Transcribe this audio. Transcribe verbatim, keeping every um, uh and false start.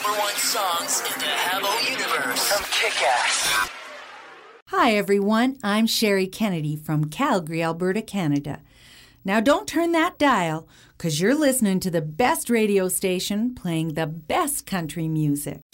number one songs in the Hello Universe from Kick-Ass. Hi, everyone. I'm Sherry Kennedy from Calgary, Alberta, Canada. Now, don't turn that dial, because you're listening to the best radio station playing the best country music.